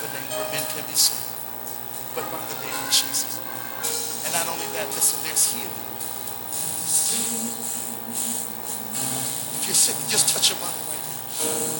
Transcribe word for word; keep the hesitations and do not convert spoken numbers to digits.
other name where men can be saved, but by the name of Jesus. And not only that, listen, there's healing. If you're sick, just touch your body right now.